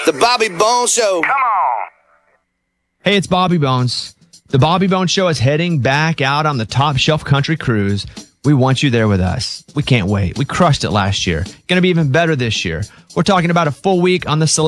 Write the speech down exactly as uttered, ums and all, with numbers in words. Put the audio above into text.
The Bobby Bones Show. Come on. Hey, it's Bobby Bones. The Bobby Bones Show is heading back out on the Top Shelf Country Cruise. We want you there with us. We can't wait. We crushed it last year. Going to be even better this year. We're talking about a full week on the